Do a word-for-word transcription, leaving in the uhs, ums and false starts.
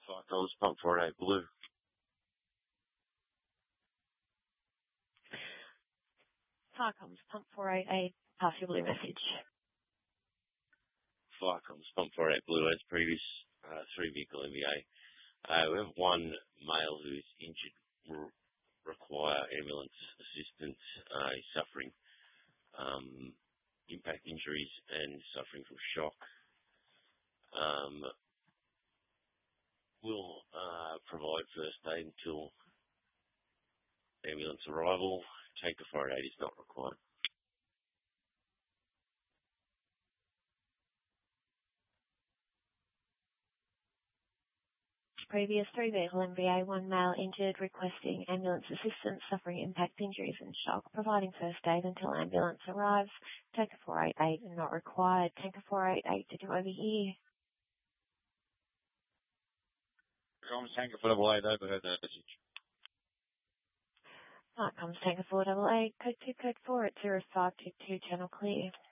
Cyclones, pump four eight blue. Cyclones, pump four eight eight, pass your blue message. Cyclones, pump four eight blue, as previous, uh, three vehicle M V A. Uh, we have one male who's injured, will require ambulance assistance. Uh, he's suffering um, impact injuries and suffering from shock. Um, we'll uh, provide first aid until ambulance arrival. Tanker four eight eight is not required. Previous three vehicle M V A, one male injured, requesting ambulance assistance, suffering impact injuries and shock, providing first aid until ambulance arrives. Tanker four eight eight not required. Tanker four eight eight to do over here. Comms Tanker four eight eight, overheard that message. Right, comms Tanker four eight eight, code two, code four at zero five two two, channel clear.